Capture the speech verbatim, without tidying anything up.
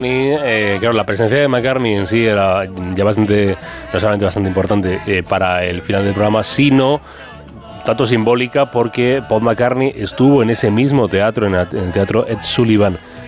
Eh, claro, la presencia de McCartney en sí era ya bastante, no solamente bastante importante eh, para el final del programa, sino tanto simbólica porque Paul McCartney estuvo en ese mismo teatro, en el Teatro Ed Sullivan,